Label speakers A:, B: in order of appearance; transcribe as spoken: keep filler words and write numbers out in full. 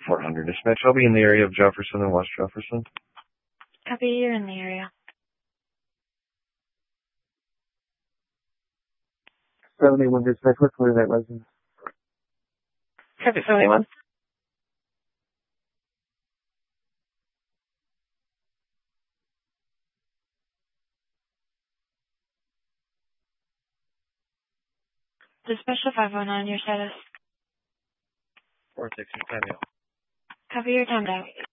A: four hundred. Dispatch, I'll be in the area of Jefferson and West Jefferson.
B: Copy, you're in the area.
C: seventy-one dispatch, what's clear that residence?
B: Copy, seventy-one. Dispatch to five oh nine, your status.
A: four sixty, Samuel.
B: Copy, your timed out.